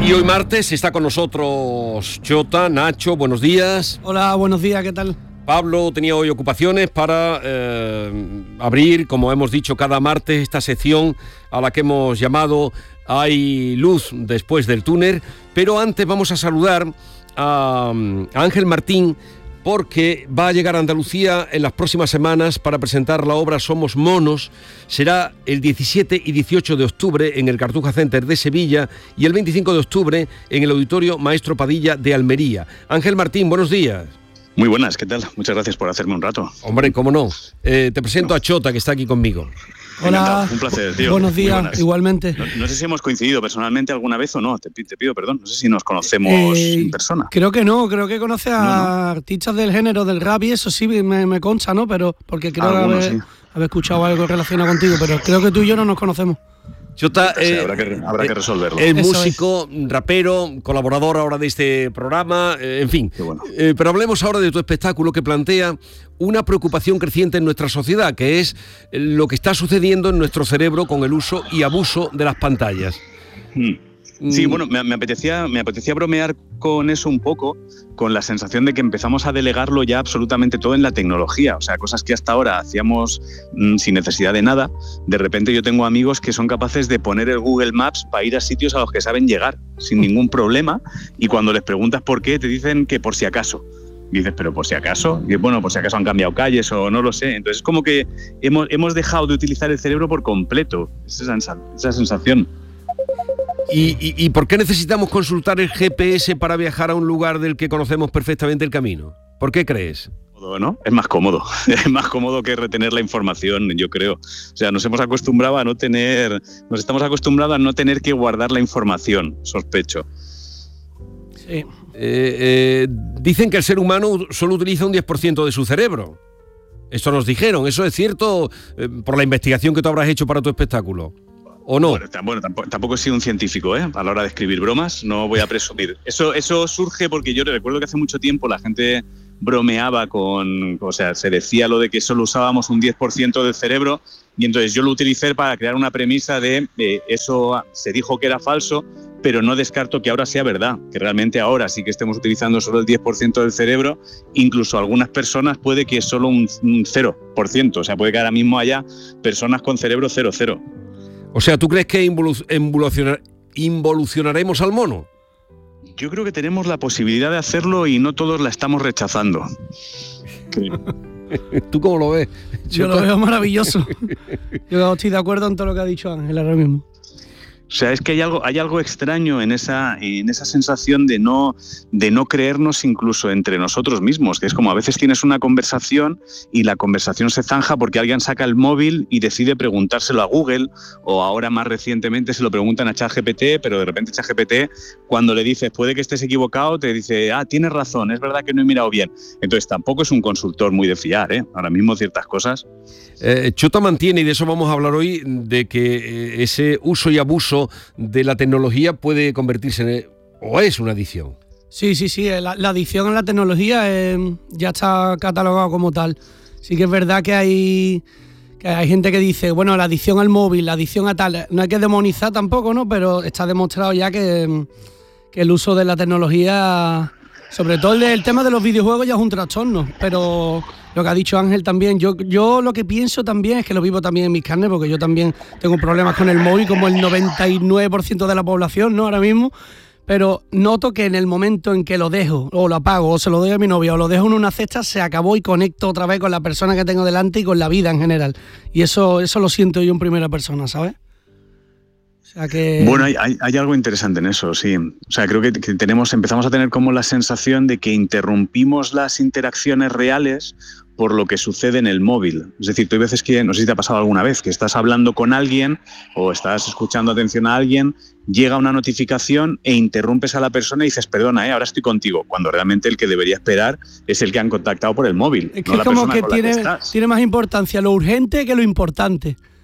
Y hoy martes está con nosotros Chota, Nacho, buenos días. Hola, buenos días, ¿qué tal? Pablo tenía hoy ocupaciones para abrir, como hemos dicho, cada martes esta sección a la que hemos llamado Hay luz después del túnel. Pero antes vamos a saludar a Ángel Martín, porque va a llegar a Andalucía en las próximas semanas para presentar la obra Somos Monos. Será el 17 y 18 de octubre en el Cartuja Center de Sevilla y el 25 de octubre en el Auditorio Maestro Padilla de Almería. Ángel Martín, buenos días. Muy buenas, ¿qué tal? Muchas gracias por hacerme un rato. Hombre, cómo no. Te presento a Chota, que está aquí conmigo. Hola, encantado. Un placer, tío. Buenos días, igualmente. No sé si hemos coincidido personalmente alguna vez o no, te pido perdón, no sé si nos conocemos en persona. Creo que no, creo que conoces a artistas del género del rap y eso sí me consta, ¿no? Pero porque creo haber escuchado algo relacionado contigo, pero creo que tú y yo no nos conocemos. Chota, habrá que resolverlo. Es músico, rapero, colaborador ahora de este programa, en fin. Bueno. Pero hablemos ahora de tu espectáculo, que plantea una preocupación creciente en nuestra sociedad, que es lo que está sucediendo en nuestro cerebro con el uso y abuso de las pantallas. Sí, bueno, me apetecía bromear con eso un poco, con la sensación de que empezamos a delegarlo ya absolutamente todo en la tecnología. O sea, cosas que hasta ahora hacíamos sin necesidad de nada. De repente yo tengo amigos que son capaces de poner el Google Maps para ir a sitios a los que saben llegar sin ningún problema, y cuando les preguntas por qué, te dicen que por si acaso. Dices, ¿pero por si acaso? Y bueno, por si acaso han cambiado calles o no lo sé. Entonces es como que hemos dejado de utilizar el cerebro por completo. Esa sensación. ¿Y por qué necesitamos consultar el GPS para viajar a un lugar del que conocemos perfectamente el camino? ¿Por qué crees? ¿No? Es más cómodo. Es más cómodo que retener la información, yo creo. O sea, nos estamos acostumbrados a no tener que guardar la información, sospecho. Sí. Dicen que el ser humano solo utiliza un 10% de su cerebro. Esto nos dijeron. ¿Eso es cierto por la investigación que tú habrás hecho para tu espectáculo? ¿O no? Bueno, tampoco he sido un científico, a la hora de escribir bromas, no voy a presumir. Eso surge porque yo recuerdo que hace mucho tiempo la gente bromeaba se decía lo de que solo usábamos un 10% del cerebro, y entonces yo lo utilicé para crear una premisa de eso se dijo que era falso, pero no descarto que ahora sea verdad, que realmente ahora sí que estemos utilizando solo el 10% del cerebro. Incluso algunas personas puede que solo un 0%, o sea, puede que ahora mismo haya personas con cerebro 0,0. O sea, ¿tú crees que involucionaremos al mono? Yo creo que tenemos la posibilidad de hacerlo y no todos la estamos rechazando. ¿Tú cómo lo ves? Yo lo veo maravilloso. Yo estoy de acuerdo en todo lo que ha dicho Ángel ahora mismo. O sea, es que hay algo extraño en esa sensación de no creernos incluso entre nosotros mismos, que es como a veces tienes una conversación y la conversación se zanja porque alguien saca el móvil y decide preguntárselo a Google, o ahora más recientemente se lo preguntan a ChatGPT, pero de repente ChatGPT, cuando le dices puede que estés equivocado, te dice, tienes razón, es verdad que no he mirado bien. Entonces tampoco es un consultor muy de fiar, ahora mismo ciertas cosas. Chota mantiene, y de eso vamos a hablar hoy, de que ese uso y abuso de la tecnología puede convertirse o es una adicción. Sí, la adicción a la tecnología ya está catalogado como tal. Sí que es verdad que hay gente que dice, bueno, la adicción al móvil, la adicción a tal, no hay que demonizar tampoco, ¿no? Pero está demostrado ya que el uso de la tecnología, sobre todo el tema de los videojuegos, ya es un trastorno, pero lo que ha dicho Ángel también, yo lo que pienso también es que lo vivo también en mis carnes, porque yo también tengo problemas con el móvil, como el 99% de la población, ¿no? Ahora mismo, pero noto que en el momento en que lo dejo, o lo apago, o se lo doy a mi novia, o lo dejo en una cesta, se acabó y conecto otra vez con la persona que tengo delante y con la vida en general. Y eso lo siento yo en primera persona, ¿sabes? O sea que... Bueno, hay algo interesante en eso, sí. O sea, creo que empezamos a tener como la sensación de que interrumpimos las interacciones reales por lo que sucede en el móvil. Es decir, tú hay veces que, no sé si te ha pasado alguna vez, que estás hablando con alguien o estás escuchando atención a alguien, llega una notificación e interrumpes a la persona y dices, perdona, ahora estoy contigo, cuando realmente el que debería esperar es el que han contactado por el móvil. Es que no es como que tiene más importancia lo urgente que lo importante.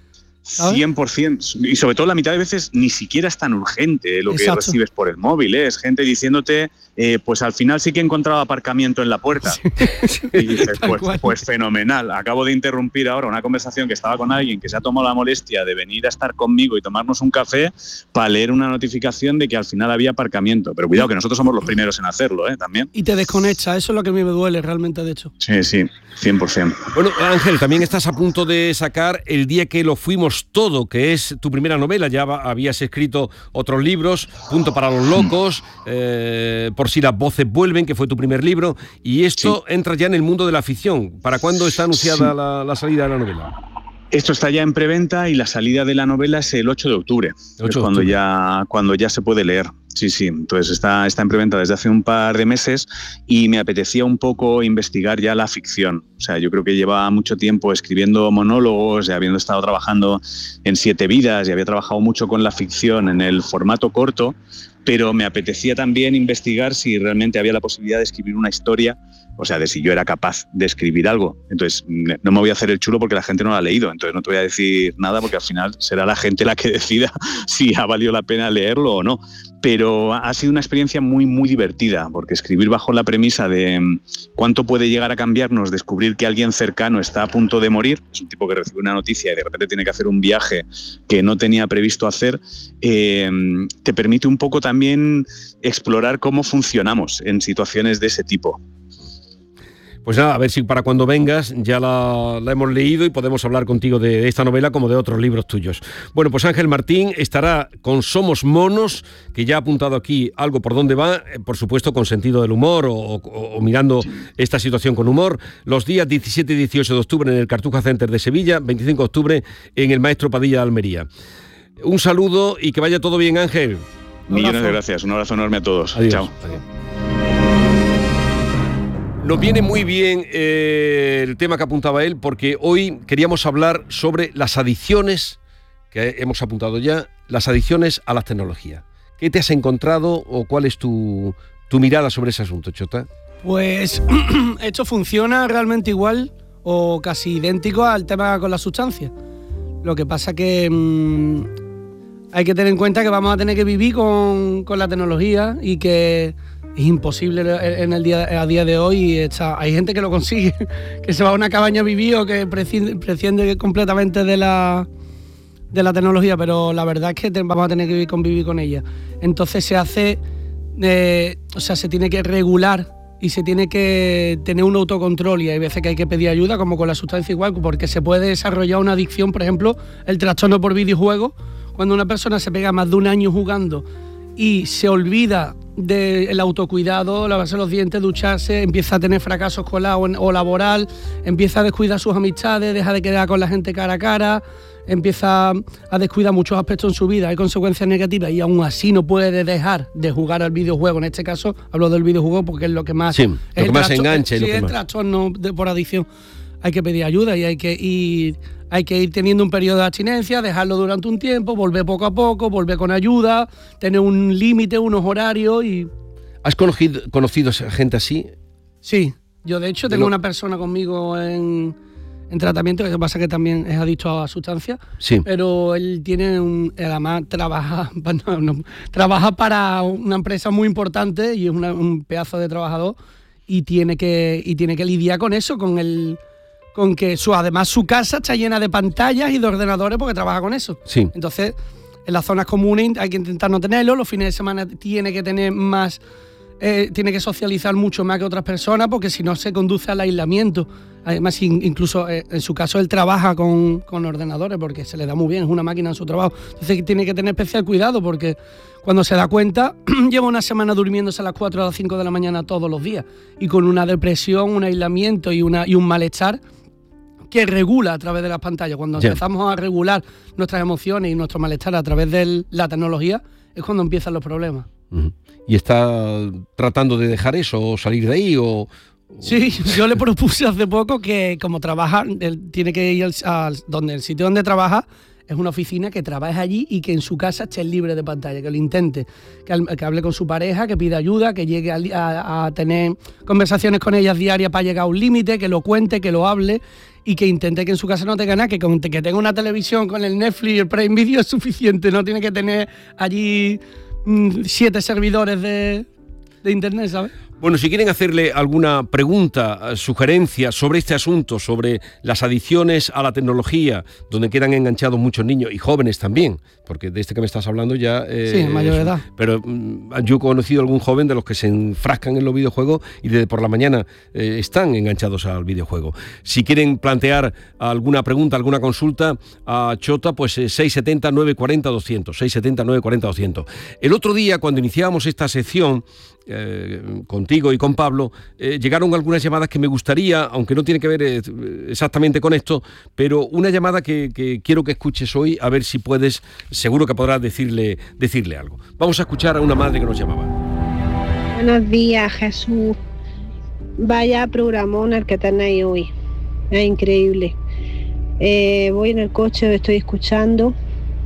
¿sabes? 100%, y sobre todo la mitad de veces ni siquiera es tan urgente lo que recibes por el móvil, ¿eh? Es gente diciéndote, pues al final sí que he encontrado aparcamiento en la puerta. Sí. Y dices, pues fenomenal, acabo de interrumpir ahora una conversación que estaba con alguien que se ha tomado la molestia de venir a estar conmigo y tomarnos un café para leer una notificación de que al final había aparcamiento. Pero cuidado, que nosotros somos los primeros en hacerlo, también. Y te desconecta, eso es lo que a mí me duele realmente, de hecho. Sí, 100%. Bueno, Ángel, también estás a punto de sacar El día que lo fuimos todo, que es tu primera novela. Ya habías escrito otros libros, Punto para los locos, Por si las voces vuelven, que fue tu primer libro, y esto entra ya en el mundo de la ficción. ¿Para cuándo está anunciada la salida de la novela? Esto está ya en preventa y la salida de la novela es el 8 de octubre, es cuando ya se puede leer. Sí, entonces está en preventa desde hace un par de meses y me apetecía un poco investigar ya la ficción. O sea, yo creo que llevaba mucho tiempo escribiendo monólogos y habiendo estado trabajando en 7 vidas y había trabajado mucho con la ficción en el formato corto, pero me apetecía también investigar si realmente había la posibilidad de escribir una historia, o sea, de si yo era capaz de escribir algo. Entonces, no me voy a hacer el chulo porque la gente no lo ha leído, entonces no te voy a decir nada porque al final será la gente la que decida si ha valido la pena leerlo o no. Pero ha sido una experiencia muy, muy divertida, porque escribir bajo la premisa de cuánto puede llegar a cambiarnos descubrir que alguien cercano está a punto de morir, es un tipo que recibe una noticia y de repente tiene que hacer un viaje que no tenía previsto hacer, te permite un poco también explorar cómo funcionamos en situaciones de ese tipo. Pues nada, a ver si para cuando vengas ya la hemos leído y podemos hablar contigo de esta novela como de otros libros tuyos. Bueno, pues Ángel Martín estará con Somos Monos, que ya ha apuntado aquí algo por dónde va, por supuesto con sentido del humor o mirando esta situación con humor, los días 17 y 18 de octubre en el Cartuja Center de Sevilla, 25 de octubre en el Maestro Padilla de Almería. Un saludo y que vaya todo bien, Ángel. Millones de gracias, un abrazo enorme a todos. Adiós. Chao. Adiós. Nos viene muy bien el tema que apuntaba él, porque hoy queríamos hablar sobre las adicciones, que hemos apuntado ya, las adicciones a las tecnologías. ¿Qué te has encontrado o cuál es tu mirada sobre ese asunto, Chota? Pues esto funciona realmente igual o casi idéntico al tema con las sustancias. Lo que pasa que hay que tener en cuenta que vamos a tener que vivir con la tecnología y que es imposible a día de hoy. Y hay gente que lo consigue, que se va a una cabaña a vivir o que prescinde completamente de la tecnología, pero la verdad es que vamos a tener que convivir con ella. Entonces se tiene que regular y se tiene que tener un autocontrol, y hay veces que hay que pedir ayuda, como con la sustancia igual, porque se puede desarrollar una adicción, por ejemplo, el trastorno por videojuegos, cuando una persona se pega más de un año jugando y se olvida del autocuidado, lavarse los dientes, ducharse, empieza a tener fracasos escolar o laboral, empieza a descuidar sus amistades, deja de quedar con la gente cara a cara, empieza a descuidar muchos aspectos en su vida, hay consecuencias negativas y aún así no puede dejar de jugar al videojuego. En este caso hablo del videojuego porque es lo que más, sí, lo que más engancha. Sí, el trastorno por adicción. Hay que pedir ayuda y hay que ir teniendo un periodo de abstinencia, dejarlo durante un tiempo, volver poco a poco, volver con ayuda, tener un límite, unos horarios y... ¿Has conocido gente así? Sí, yo de hecho tengo una persona conmigo en tratamiento, que pasa que también es adicto a sustancias, sí, pero él tiene además trabaja para una empresa muy importante y es un pedazo de trabajador y tiene que lidiar con eso, con que además su casa está llena de pantallas y de ordenadores porque trabaja con eso. Sí. Entonces, en las zonas comunes hay que intentar no tenerlo, los fines de semana tiene que tener más, tiene que socializar mucho más que otras personas porque si no se conduce al aislamiento. Además, incluso en su caso él trabaja con ordenadores porque se le da muy bien, es una máquina en su trabajo. Entonces tiene que tener especial cuidado porque cuando se da cuenta lleva una semana durmiéndose a las 4 o las 5 de la mañana todos los días y con una depresión, un aislamiento y un malestar que regula a través de las pantallas. Cuando empezamos a regular nuestras emociones y nuestro malestar a través de la tecnología es cuando empiezan los problemas. Uh-huh. ¿Y está tratando de dejar eso o salir de ahí o...? Sí, yo le propuse hace poco que como trabaja, él tiene que ir el sitio donde trabaja es una oficina, que trabaje allí y que en su casa esté libre de pantalla, que lo intente, que hable con su pareja, que pida ayuda, que llegue a tener conversaciones con ellas diarias para llegar a un límite, que lo cuente, que lo hable y que intente que en su casa no tenga nada, que tenga una televisión con el Netflix y el Prime Video es suficiente, no tiene que tener allí 7 servidores de internet, ¿sabes? Bueno, si quieren hacerle alguna pregunta, sugerencia sobre este asunto, sobre las adicciones a la tecnología, donde quedan enganchados muchos niños y jóvenes también, porque de este que me estás hablando ya... sí, mayor edad. Pero yo he conocido algún joven de los que se enfrascan en los videojuegos y desde por la mañana están enganchados al videojuego. Si quieren plantear alguna pregunta, alguna consulta a Chota, pues 670-940-200, 670-940-200. El otro día, cuando iniciábamos esta sección, contigo y con Pablo, llegaron algunas llamadas que me gustaría, aunque no tiene que ver exactamente con esto, pero una llamada que quiero que escuches hoy, a ver si puedes, seguro que podrás decirle algo. Vamos a escuchar a una madre que nos llamaba. Buenos días, Jesús. Vaya programón el que tenéis hoy, es increíble. Voy en el coche, estoy escuchando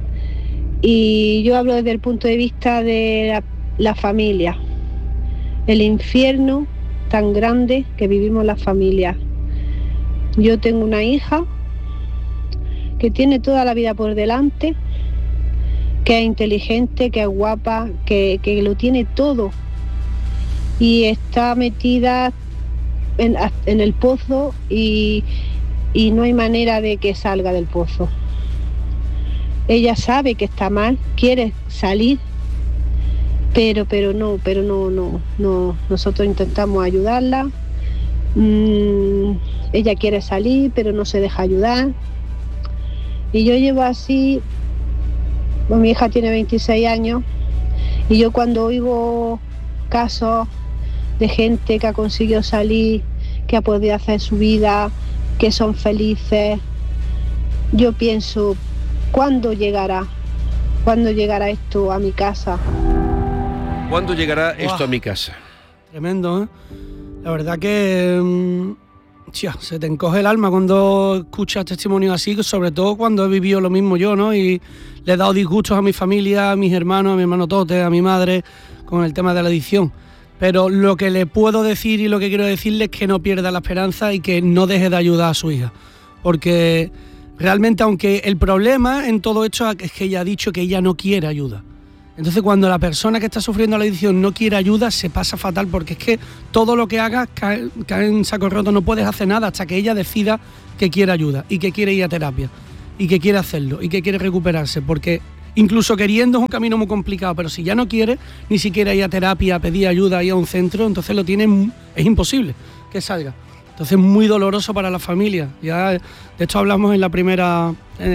y yo hablo desde el punto de vista de la familia. El infierno tan grande que vivimos las familias. Yo tengo una hija que tiene toda la vida por delante, que es inteligente, que es guapa, que lo tiene todo y está metida en el pozo y no hay manera de que salga del pozo. Ella sabe que está mal, quiere salir, pero no, nosotros intentamos ayudarla, ella quiere salir, pero no se deja ayudar, y yo llevo así, pues mi hija tiene 26 años, y yo cuando oigo casos de gente que ha conseguido salir, que ha podido hacer su vida, que son felices, yo pienso, ¿cuándo llegará esto a mi casa? ¿Cuándo llegará esto a mi casa? Tremendo, ¿eh? La verdad que se te encoge el alma cuando escuchas testimonios así, sobre todo cuando he vivido lo mismo yo, ¿no? Y le he dado disgustos a mi familia, a mis hermanos, a mi hermano Tote, a mi madre, con el tema de la adicción. Pero lo que le puedo decir y lo que quiero decirle es que no pierda la esperanza y que no deje de ayudar a su hija. Porque realmente, aunque el problema en todo esto es que ella ha dicho que ella no quiere ayuda. Entonces, cuando la persona que está sufriendo la adicción no quiere ayuda, se pasa fatal, porque es que todo lo que hagas cae en saco roto, no puedes hacer nada hasta que ella decida que quiere ayuda y que quiere ir a terapia y que quiere hacerlo y que quiere recuperarse, porque incluso queriendo es un camino muy complicado, pero si ya no quiere ni siquiera ir a terapia, a pedir ayuda, ir a un centro, entonces es imposible que salga. Entonces es muy doloroso para la familia. Ya, de hecho hablamos en la primera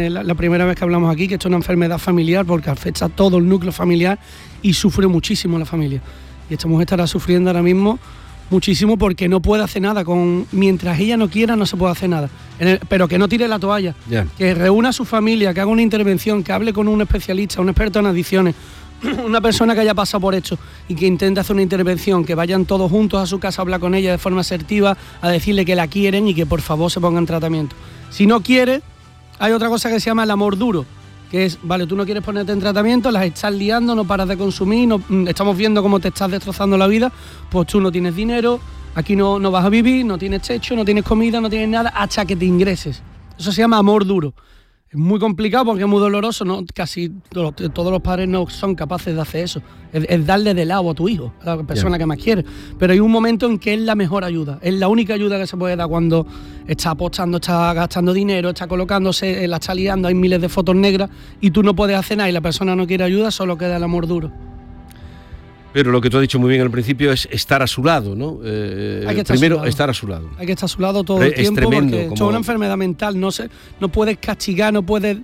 vez que hablamos aquí, que esto es una enfermedad familiar porque afecta a todo el núcleo familiar y sufre muchísimo la familia. Y esta mujer estará sufriendo ahora mismo muchísimo porque no puede hacer nada. Mientras ella no quiera no se puede hacer nada. Pero que no tire la toalla, que reúna a su familia, que haga una intervención, que hable con un especialista, un experto en adicciones, una persona que haya pasado por esto y que intente hacer una intervención, que vayan todos juntos a su casa a hablar con ella de forma asertiva, a decirle que la quieren y que por favor se pongan en tratamiento. Si no quiere, hay otra cosa que se llama el amor duro, que es, vale, tú no quieres ponerte en tratamiento, las estás liando, no paras de consumir, estamos viendo cómo te estás destrozando la vida, pues tú no tienes dinero, aquí no vas a vivir, no tienes techo, no tienes comida, no tienes nada, hasta que te ingreses. Eso se llama amor duro. Es muy complicado porque es muy doloroso, ¿no? Casi todos los padres no son capaces de hacer eso. Es darle de lado a tu hijo, a la persona que más quiere. Pero hay un momento en que es la mejor ayuda, es la única ayuda que se puede dar cuando está apostando, está gastando dinero, está colocándose, la está liando, hay miles de fotos negras y tú no puedes hacer nada y la persona no quiere ayuda, solo queda el amor duro. Pero lo que tú has dicho muy bien al principio es estar a su lado, ¿no? Hay que primero estar a su lado. Hay que estar a su lado todo el tiempo, tremendo, porque es una enfermedad mental, no puedes castigar, no puedes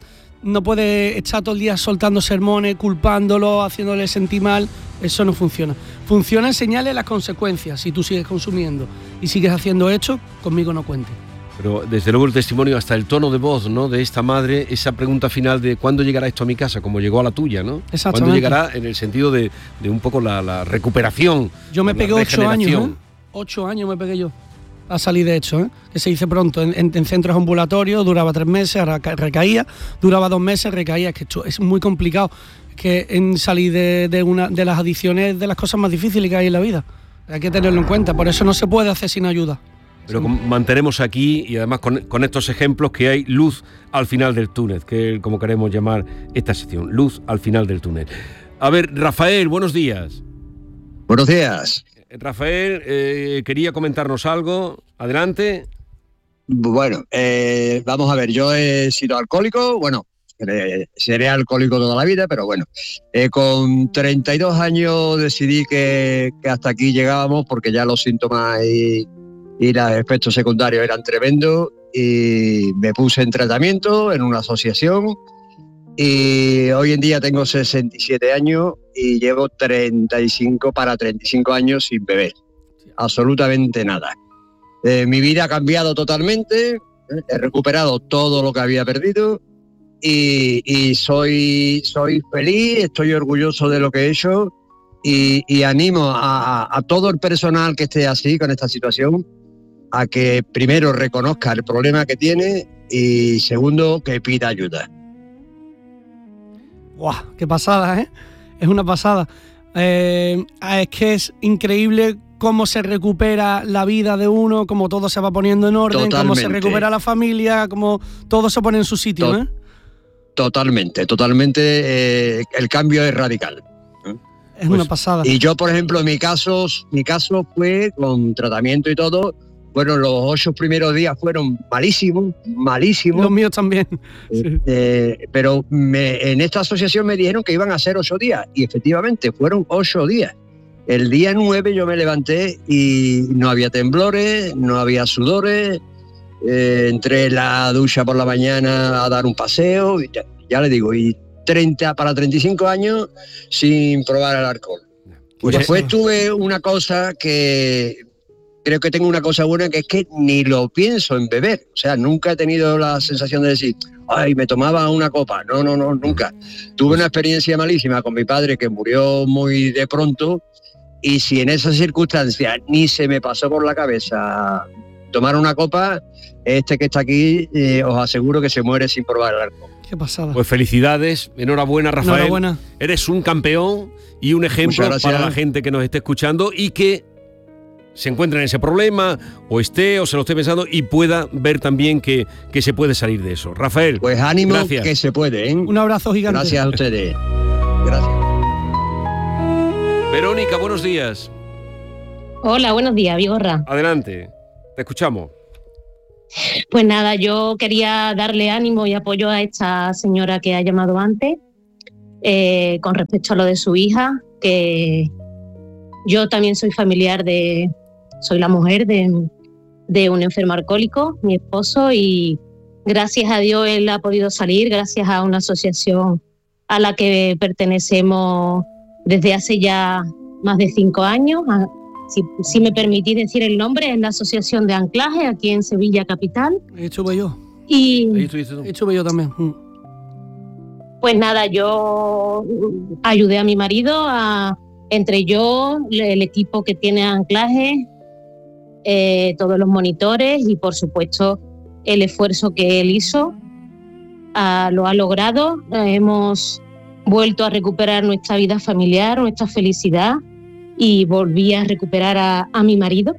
estar todo el día soltando sermones, culpándolo, haciéndole sentir mal, eso no funciona. Funciona enseñarle las consecuencias. Si tú sigues consumiendo y sigues haciendo esto, conmigo no cuentes. Pero desde luego el testimonio, hasta el tono de voz, ¿no?, de esta madre, esa pregunta final de ¿cuándo llegará esto a mi casa? Como llegó a la tuya, ¿no? Exactamente. ¿Cuándo llegará en el sentido de un poco la recuperación? Yo me pegué 8 años, ¿eh? 8 años me pegué yo a salir de hecho, ¿eh? Que se dice pronto, en centros ambulatorios, duraba 3 meses, ahora recaía, duraba 2 meses, recaía, es que esto es muy complicado, que en salir de las adicciones es de las cosas más difíciles que hay en la vida, hay que tenerlo en cuenta, por eso no se puede hacer sin ayuda. Pero mantenemos aquí, y además con estos ejemplos, que hay luz al final del túnel, que es como queremos llamar esta sección, luz al final del túnel. A ver, Rafael, buenos días. Buenos días. Rafael, quería comentarnos algo. Adelante. Bueno, vamos a ver, yo he sido alcohólico, bueno, seré alcohólico toda la vida, pero bueno, con 32 años decidí que hasta aquí llegábamos porque ya los síntomas y los efectos secundarios eran tremendos y me puse en tratamiento en una asociación y hoy en día tengo 67 años y llevo 35 años sin beber, absolutamente nada. Mi vida ha cambiado totalmente, he recuperado todo lo que había perdido y soy feliz, estoy orgulloso de lo que he hecho y animo a todo el personal que esté así con esta situación a que primero reconozca el problema que tiene y segundo que pida ayuda. ¡Guau! ¡Qué pasada, eh! Es una pasada. Es que es increíble cómo se recupera la vida de uno, cómo todo se va poniendo en orden, Totalmente. Cómo se recupera la familia, cómo todo se pone en su sitio, ¿eh? Totalmente. El cambio es radical. Es una pasada. Y yo, por ejemplo, mi caso fue con tratamiento y todo. Bueno, los 8 primeros días fueron malísimos. Los míos también. Sí. Pero en esta asociación me dijeron que iban a ser 8 días. Y efectivamente, fueron 8 días. El día 9 yo me levanté y no había temblores, no había sudores. Entré en la ducha por la mañana a dar un paseo. Y ya le digo, y 35 años sin probar el alcohol. Pues después tuve una cosa que... Creo que tengo una cosa buena, que es que ni lo pienso en beber. O sea, nunca he tenido la sensación de decir, ay, me tomaba una copa. No, nunca. Tuve una experiencia malísima con mi padre que murió muy de pronto y si en esas circunstancias ni se me pasó por la cabeza tomar una copa, este que está aquí os aseguro que se muere sin probar el alcohol. Qué pasada. Pues felicidades, enhorabuena, Rafael. Enhorabuena. Eres un campeón y un ejemplo para la gente que nos esté escuchando y que se encuentre en ese problema o se lo esté pensando y pueda ver también que se puede salir de eso. Rafael, pues ánimo, gracias. Que se puede, ¿eh? Un abrazo gigante. Gracias a ustedes. Gracias. Verónica, buenos días. Hola, buenos días, Vigorra. Adelante, te escuchamos. Pues nada, yo quería darle ánimo y apoyo a esta señora que ha llamado antes con respecto a lo de su hija, que yo también soy soy la mujer de un enfermo alcohólico, mi esposo, y gracias a Dios él ha podido salir, gracias a una asociación a la que pertenecemos desde hace ya más de 5 años. Si me permitís decir el nombre, es la Asociación de Anclaje, aquí en Sevilla Capital. Estuve yo. Y estuve yo también. Pues nada, yo ayudé a mi marido, entre yo, el equipo que tiene Anclaje, todos los monitores y por supuesto el esfuerzo que él hizo, lo ha logrado. Hemos vuelto a recuperar nuestra vida familiar, nuestra felicidad, y volví a recuperar a mi marido.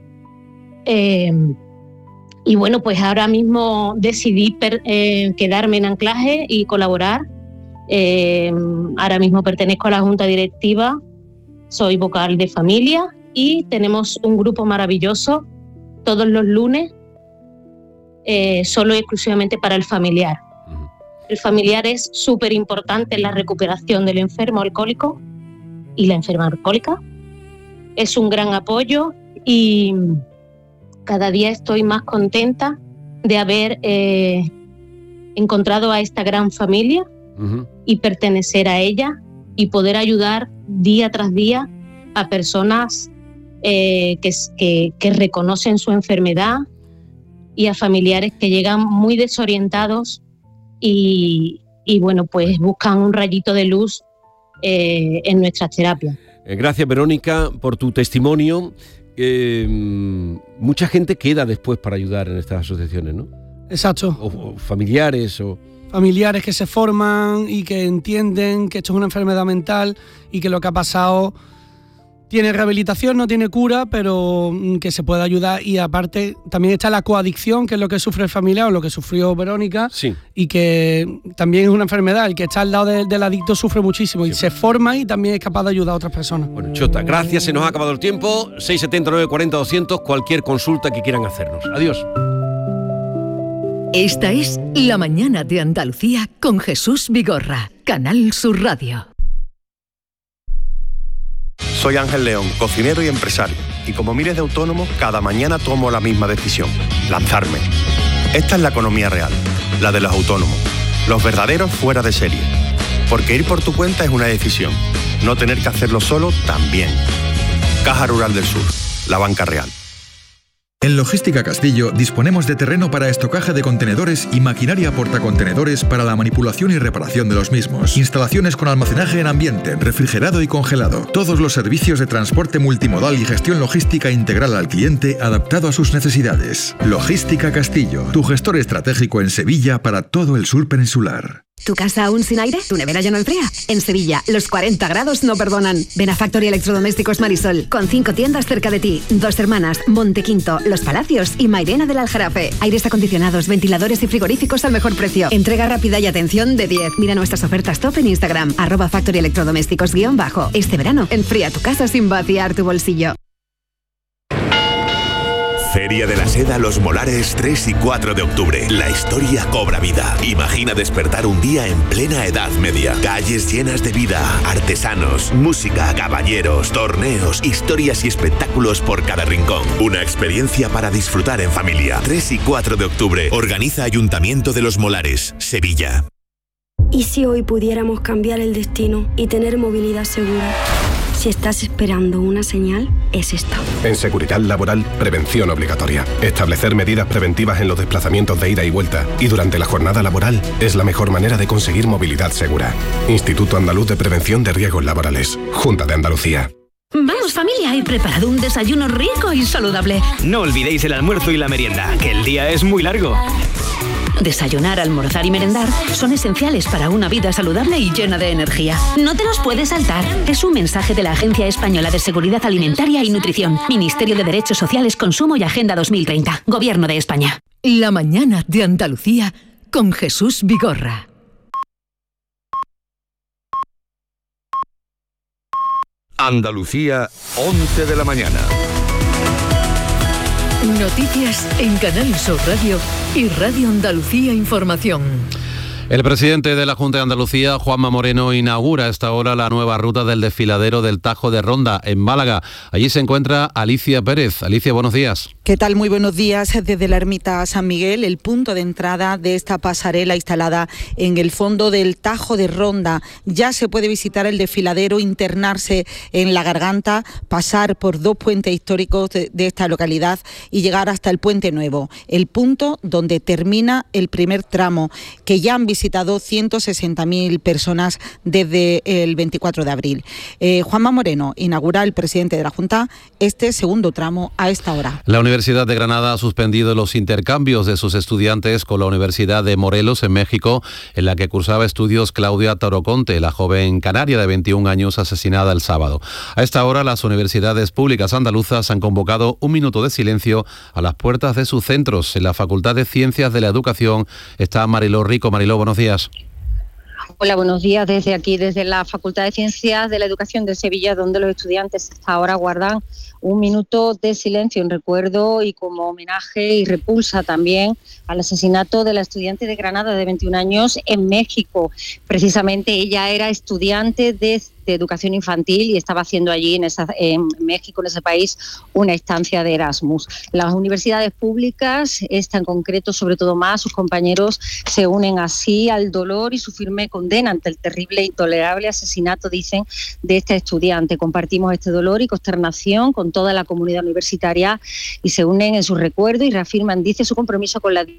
Y bueno, pues ahora mismo decidí quedarme en Anclaje y colaborar. Ahora mismo pertenezco a la Junta Directiva, soy vocal de familia y tenemos un grupo maravilloso todos los lunes, solo y exclusivamente para el familiar. El familiar es súper importante en la recuperación del enfermo alcohólico y la enferma alcohólica. Es un gran apoyo y cada día estoy más contenta de haber encontrado a esta gran familia y pertenecer a ella y poder ayudar día tras día a personas que reconocen su enfermedad y a familiares que llegan muy desorientados y bueno, pues buscan un rayito de luz en nuestras terapias. Gracias, Verónica, por tu testimonio. Mucha gente queda después para ayudar en estas asociaciones, ¿no? Exacto. O familiares o... Familiares que se forman y que entienden que esto es una enfermedad mental y que lo que ha pasado tiene rehabilitación, no tiene cura, pero que se puede ayudar. Y aparte también está la coadicción, que es lo que sufre el familiar o lo que sufrió Verónica, sí. Y que también es una enfermedad. El que está al lado del adicto sufre muchísimo, sí, y se forma y también es capaz de ayudar a otras personas. Bueno, Chota, gracias, se nos ha acabado el tiempo. 679 40 200, cualquier consulta que quieran hacernos. Adiós. Esta es La Mañana de Andalucía con Jesús Vigorra, Canal Sur Radio. Soy Ángel León, cocinero y empresario. Y como miles de autónomos, cada mañana tomo la misma decisión: lanzarme. Esta es la economía real, la de los autónomos, los verdaderos fuera de serie. Porque ir por tu cuenta es una decisión, no tener que hacerlo solo también. Caja Rural del Sur, la banca real. En Logística Castillo disponemos de terreno para estocaje de contenedores y maquinaria portacontenedores para la manipulación y reparación de los mismos. Instalaciones con almacenaje en ambiente, refrigerado y congelado. Todos los servicios de transporte multimodal y gestión logística integral al cliente adaptado a sus necesidades. Logística Castillo, tu gestor estratégico en Sevilla para todo el sur peninsular. ¿Tu casa aún sin aire? ¿Tu nevera ya no enfría? En Sevilla, los 40 grados no perdonan. Ven a Factory Electrodomésticos Marisol, con 5 tiendas cerca de ti. Dos Hermanas, Montequinto, Los Palacios y Mairena del Aljarafe. Aires acondicionados, ventiladores y frigoríficos al mejor precio. Entrega rápida y atención de 10. Mira nuestras ofertas top en Instagram, @Factory Electrodomésticos _. Este verano, enfría tu casa sin vaciar tu bolsillo. Feria de la Seda Los Molares 3 y 4 de octubre. La historia cobra vida. Imagina despertar un día en plena Edad Media. Calles llenas de vida, artesanos, música, caballeros, torneos, historias y espectáculos por cada rincón. Una experiencia para disfrutar en familia. 3 y 4 de octubre. Organiza Ayuntamiento de Los Molares, Sevilla. ¿Y si hoy pudiéramos cambiar el destino y tener movilidad segura? Si estás esperando una señal, es esta. En seguridad laboral, prevención obligatoria. Establecer medidas preventivas en los desplazamientos de ida y vuelta y durante la jornada laboral es la mejor manera de conseguir movilidad segura. Instituto Andaluz de Prevención de Riesgos Laborales. Junta de Andalucía. Vamos familia, he preparado un desayuno rico y saludable. No olvidéis el almuerzo y la merienda, que el día es muy largo. Desayunar, almorzar y merendar son esenciales para una vida saludable y llena de energía. No te los puedes saltar. Es un mensaje de la Agencia Española de Seguridad Alimentaria y Nutrición, Ministerio de Derechos Sociales, Consumo y Agenda 2030, Gobierno de España. La Mañana de Andalucía con Jesús Vigorra. Andalucía, 11 de la mañana. Noticias en Canal Sur Radio y Radio Andalucía Información. El presidente de la Junta de Andalucía, Juanma Moreno, inaugura a esta hora la nueva ruta del desfiladero del Tajo de Ronda, en Málaga. Allí se encuentra Alicia Pérez. Alicia, buenos días. ¿Qué tal? Muy buenos días. Desde la Ermita San Miguel, el punto de entrada de esta pasarela instalada en el fondo del Tajo de Ronda. Ya se puede visitar el desfiladero, internarse en la Garganta, pasar por 2 puentes históricos de esta localidad y llegar hasta el Puente Nuevo, el punto donde termina el primer tramo, que ya han visitado 160.000 personas desde el 24 de abril. Juanma Moreno inaugura, el presidente de la Junta, este segundo tramo a esta hora. La Universidad de Granada ha suspendido los intercambios de sus estudiantes con la Universidad de Morelos, en México, en la que cursaba estudios Claudia Toroconte, la joven canaria de 21 años asesinada el sábado. A esta hora, las universidades públicas andaluzas han convocado un minuto de silencio a las puertas de sus centros. En la Facultad de Ciencias de la Educación está Mariló Rico. Mariló, buenos días. Hola, buenos días. Desde aquí, desde la Facultad de Ciencias de la Educación de Sevilla, donde los estudiantes hasta ahora guardan un minuto de silencio en recuerdo y como homenaje y repulsa también al asesinato de la estudiante de Granada de 21 años en México. Precisamente ella era estudiante de educación infantil y estaba haciendo allí en México, en ese país, una estancia de Erasmus. Las universidades públicas, esta en concreto, sobre todo más, sus compañeros se unen así al dolor y su firme condena ante el terrible e intolerable asesinato, dicen, de esta estudiante. Compartimos este dolor y consternación con toda la comunidad universitaria y se unen en su recuerdo y reafirman, dice, su compromiso con la...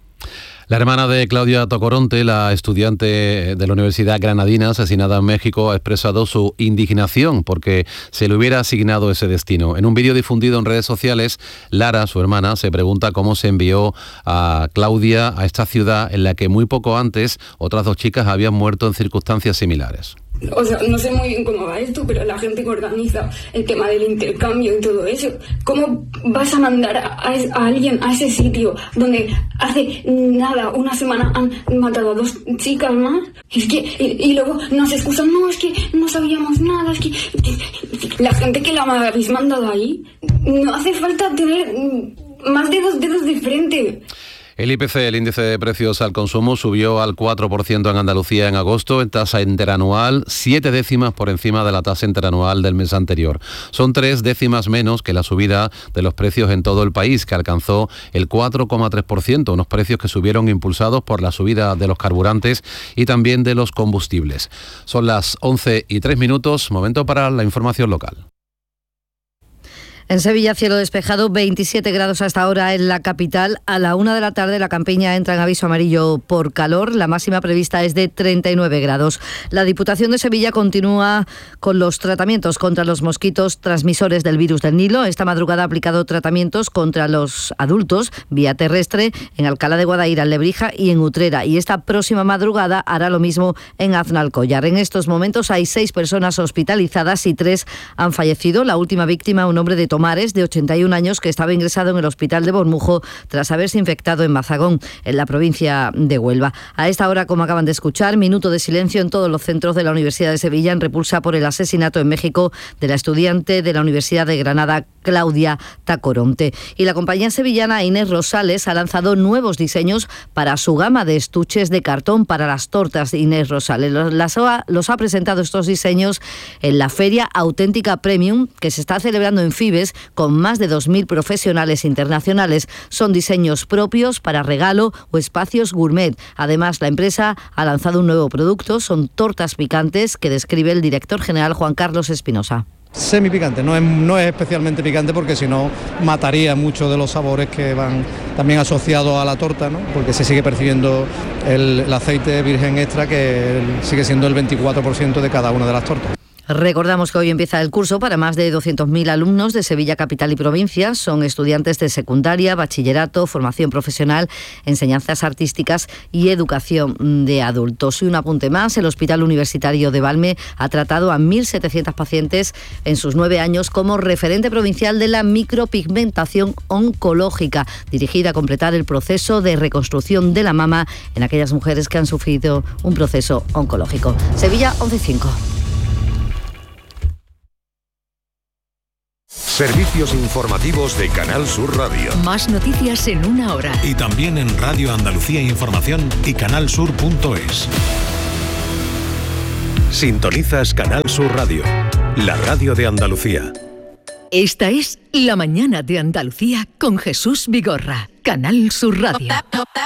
La hermana de Claudia Tocoronte, la estudiante de la Universidad Granadina asesinada en México, ha expresado su indignación porque se le hubiera asignado ese destino. En un vídeo difundido en redes sociales, Lara, su hermana, se pregunta cómo se envió a Claudia a esta ciudad en la que muy poco antes otras 2 chicas habían muerto en circunstancias similares. O sea, no sé muy bien cómo va esto, pero la gente que organiza el tema del intercambio y todo eso, ¿cómo vas a mandar a alguien a ese sitio donde hace nada, una semana han matado a 2 chicas más? Es que, y luego nos excusan, no, es que no sabíamos nada, es que la gente que la habéis mandado ahí, no hace falta tener más de 2 dedos de frente. El IPC, el índice de precios al consumo, subió al 4% en Andalucía en agosto, en tasa interanual, 7 décimas por encima de la tasa interanual del mes anterior. Son 3 décimas menos que la subida de los precios en todo el país, que alcanzó el 4,3%, unos precios que subieron impulsados por la subida de los carburantes y también de los combustibles. Son las 11:03, momento para la información local. En Sevilla, cielo despejado, 27 grados hasta ahora en la capital. A la 1 de la tarde, la Campiña entra en aviso amarillo por calor. La máxima prevista es de 39 grados. La Diputación de Sevilla continúa con los tratamientos contra los mosquitos transmisores del virus del Nilo. Esta madrugada ha aplicado tratamientos contra los adultos vía terrestre en Alcalá de Guadaira, en Lebrija y en Utrera. Y esta próxima madrugada hará lo mismo en Aznalcóllar. En estos momentos hay 6 personas hospitalizadas y 3 han fallecido. La última víctima, un hombre de Tomares, de 81 años, que estaba ingresado en el hospital de Bormujo tras haberse infectado en Mazagón, en la provincia de Huelva. A esta hora, como acaban de escuchar, minuto de silencio en todos los centros de la Universidad de Sevilla en repulsa por el asesinato en México de la estudiante de la Universidad de Granada, Claudia Tacoronte. Y la compañía sevillana Inés Rosales ha lanzado nuevos diseños para su gama de estuches de cartón para las tortas de Inés Rosales. Los ha presentado estos diseños en la Feria Auténtica Premium, que se está celebrando en Fibes, con más de 2.000 profesionales internacionales. Son diseños propios para regalo o espacios gourmet. Además, la empresa ha lanzado un nuevo producto, son tortas picantes, que describe el director general Juan Carlos Espinosa. Semi picante, no es especialmente picante, porque si no mataría muchos de los sabores que van también asociados a la torta, ¿no? Porque se sigue percibiendo el aceite virgen extra, que sigue siendo el 24% de cada una de las tortas. Recordamos que hoy empieza el curso para más de 200.000 alumnos de Sevilla capital y provincia. Son estudiantes de secundaria, bachillerato, formación profesional, enseñanzas artísticas y educación de adultos. Y un apunte más, el Hospital Universitario de Valme ha tratado a 1.700 pacientes en sus 9 años como referente provincial de la micropigmentación oncológica, dirigida a completar el proceso de reconstrucción de la mama en aquellas mujeres que han sufrido un proceso oncológico. Sevilla 11:05. Servicios informativos de Canal Sur Radio. Más noticias en 1 hora. Y también en Radio Andalucía Información y canalsur.es. Sintonizas Canal Sur Radio, la radio de Andalucía. Esta es La Mañana de Andalucía con Jesús Vigorra, Canal Sur Radio.